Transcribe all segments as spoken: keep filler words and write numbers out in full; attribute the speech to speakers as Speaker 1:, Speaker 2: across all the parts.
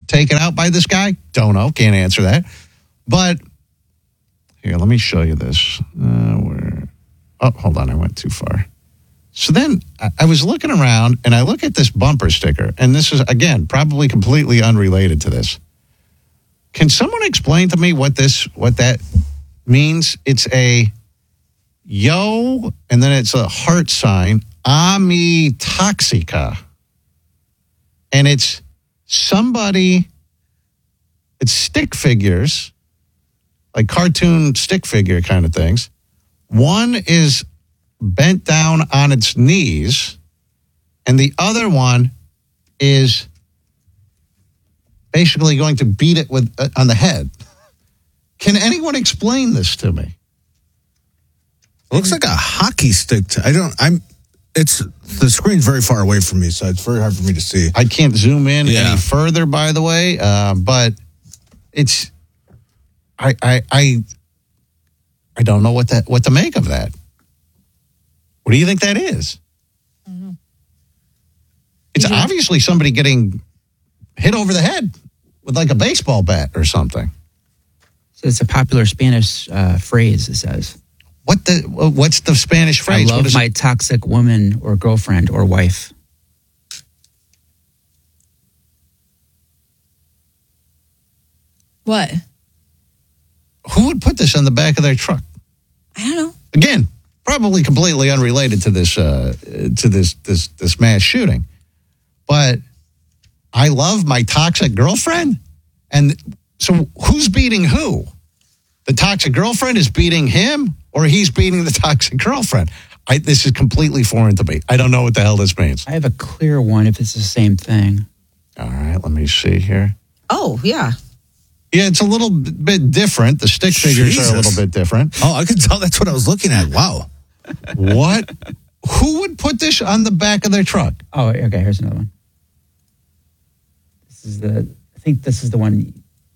Speaker 1: taken out by this guy? Don't know. Can't answer that. But here, let me show you this. Uh, where? Oh, hold on. I went too far. So then I, I was looking around, and I look at this bumper sticker, and this is, again, probably completely unrelated to this. Can someone explain to me what this, what that means? It's a yo, and then it's a heart sign, Ami Toxica. And it's somebody, it's stick figures, like cartoon stick figure kind of things. One is bent down on its knees, and the other one is basically going to beat it with uh, on the head. Can anyone explain this to me?
Speaker 2: It looks like a hockey stick. To, I don't. I'm. It's the screen's very far away from me, so it's very hard for me to see.
Speaker 1: I can't zoom in
Speaker 2: Yeah.
Speaker 1: any further, by the way. Uh, but it's. I I I. I don't know what that what to make of that. What do you think that is?
Speaker 3: I don't know.
Speaker 1: It's
Speaker 3: Did you-
Speaker 1: obviously somebody getting hit over the head with like a baseball bat or something.
Speaker 4: So it's a popular Spanish uh, phrase, it says.
Speaker 1: What the? What's the Spanish phrase?
Speaker 4: I
Speaker 1: What
Speaker 4: love
Speaker 1: is
Speaker 4: my
Speaker 1: it?
Speaker 4: toxic woman or girlfriend or wife.
Speaker 3: What?
Speaker 1: Who would put this on the back of their truck?
Speaker 3: I don't know.
Speaker 1: Again, probably completely unrelated to this uh, to this this this mass shooting. But I love my toxic girlfriend, and so who's beating who? The toxic girlfriend is beating him, or he's beating the toxic girlfriend. I, this is completely foreign to me. I don't know what the hell this means.
Speaker 4: I have a clear one if it's the same thing.
Speaker 1: All right, let me see here.
Speaker 3: Oh, yeah.
Speaker 1: Yeah, it's a little bit different. The stick figures are a
Speaker 2: Jesus.
Speaker 1: little bit different.
Speaker 2: Oh, I could tell that's what I was looking at. Wow.
Speaker 1: What? Who would put this on the back of their truck?
Speaker 4: Oh, okay, here's another one. This is the, I think this is the one.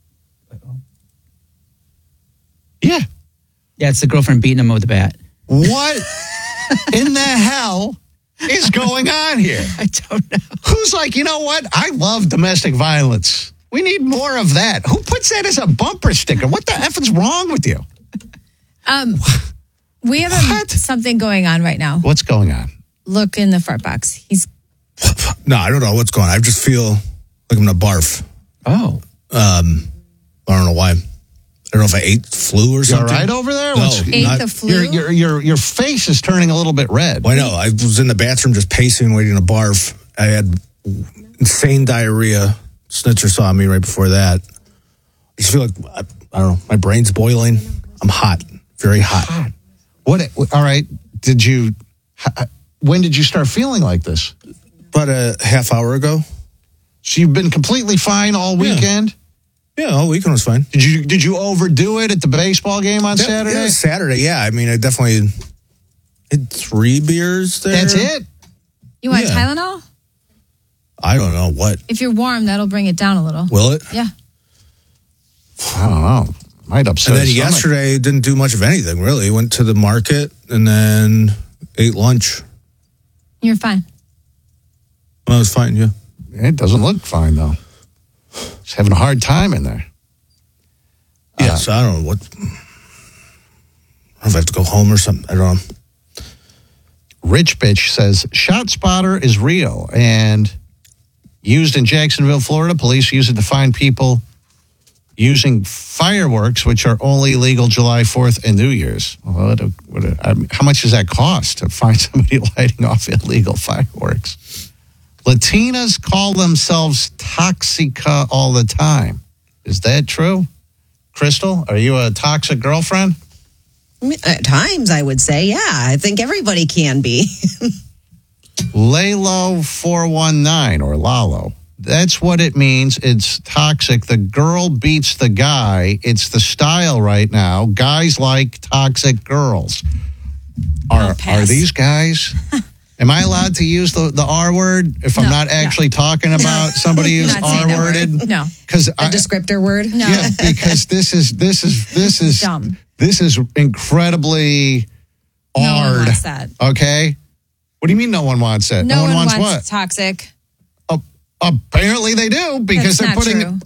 Speaker 1: Yeah.
Speaker 4: Yeah, it's the girlfriend beating him with the bat.
Speaker 1: What in the hell is going on here?
Speaker 4: I don't know.
Speaker 1: Who's like, you know what? I love domestic violence. We need more of that. Who puts that as a bumper sticker? What the F is wrong with you?
Speaker 3: Um, we have a, something going on right now.
Speaker 1: What's going on?
Speaker 3: Look in the fart box. He's
Speaker 2: No, I don't know what's going on. I just feel like I'm going to barf.
Speaker 4: Oh.
Speaker 2: Um, I don't know why. I don't know if I ate flu or
Speaker 1: You all
Speaker 2: something.
Speaker 1: right over there?
Speaker 2: No.
Speaker 1: What's-
Speaker 3: ate
Speaker 2: not-
Speaker 3: the flu.
Speaker 1: your, your, your, your face is turning a little bit red.
Speaker 2: Well, I know. I was in the bathroom just pacing, waiting to barf. I had insane diarrhea. Snitzer saw me right before that. I just feel like, I, I don't know, my brain's boiling. I'm hot. Very hot.
Speaker 1: What? All right. Did you, h- when did you start feeling like this?
Speaker 2: About a half hour ago.
Speaker 1: So you've been completely fine all
Speaker 2: Yeah.
Speaker 1: weekend?
Speaker 2: Yeah, all weekend was fine.
Speaker 1: Did you did you overdo it at the baseball game on
Speaker 2: Yeah,
Speaker 1: Saturday?
Speaker 2: Yeah, Saturday, yeah. I mean, I definitely had three beers there.
Speaker 1: That's it?
Speaker 3: you want
Speaker 2: Yeah.
Speaker 3: Tylenol?
Speaker 2: I don't know what.
Speaker 3: If you're warm, that'll bring it down a little.
Speaker 2: Will it?
Speaker 3: Yeah.
Speaker 1: I don't know. Might upset
Speaker 2: And then
Speaker 1: his stomach.
Speaker 2: yesterday, didn't do much of anything, really. Went to the market and then ate lunch.
Speaker 3: You're fine.
Speaker 2: Well, it was fine, yeah.
Speaker 1: It doesn't look fine, though. He's having a hard time in there.
Speaker 2: Yeah, so I don't know what. I don't know if I have to go home or something. I don't know.
Speaker 1: Rich Bitch says, Shot Spotter is real and used in Jacksonville, Florida. Police use it to find people using fireworks, which are only legal July fourth and New Year's. Well, what a, what a, I mean, how much does that cost to find somebody lighting off illegal fireworks? Latinas call themselves Toxica all the time. Is that true? Crystal, are you a toxic girlfriend?
Speaker 5: At times, I would say, yeah. I think everybody can be.
Speaker 1: Lalo four one nine or Lalo. That's what it means. It's toxic. The girl beats the guy. It's the style right now. Guys like toxic girls. Are
Speaker 3: I'll pass.
Speaker 1: are these guys? Am I allowed to use the, the R word if I'm
Speaker 3: No,
Speaker 1: not
Speaker 3: no.
Speaker 1: actually talking about somebody
Speaker 3: You're
Speaker 1: who's
Speaker 3: not saying
Speaker 1: R
Speaker 3: that word.
Speaker 1: worded?
Speaker 3: No.
Speaker 1: Because
Speaker 5: A descriptor word.
Speaker 3: No.
Speaker 1: yeah, because this is this is this is
Speaker 3: Dumb.
Speaker 1: this is incredibly
Speaker 3: No one
Speaker 1: hard.
Speaker 3: wants that.
Speaker 1: Okay. What do you mean no one wants that?
Speaker 3: No, one, wants,
Speaker 1: what?
Speaker 3: toxic.
Speaker 1: Apparently they do because
Speaker 3: That's
Speaker 1: they're
Speaker 3: not
Speaker 1: putting
Speaker 3: true.